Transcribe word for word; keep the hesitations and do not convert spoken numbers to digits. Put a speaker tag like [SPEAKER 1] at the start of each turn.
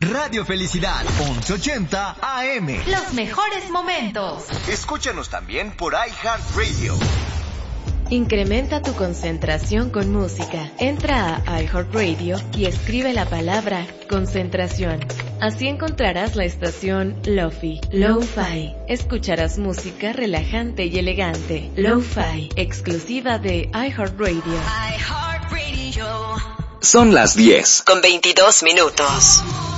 [SPEAKER 1] Radio Felicidad, once ochenta A M.
[SPEAKER 2] Los mejores momentos.
[SPEAKER 1] Escúchanos también por iHeartRadio.
[SPEAKER 3] Incrementa tu concentración con música. Entra a iHeartRadio y escribe la palabra concentración. Así encontrarás la estación Lo-Fi, Lo-Fi. Escucharás música relajante y elegante. Lo-Fi, exclusiva de iHeartRadio.
[SPEAKER 2] iHeartRadio.
[SPEAKER 4] Son las diez
[SPEAKER 5] con veintidós minutos.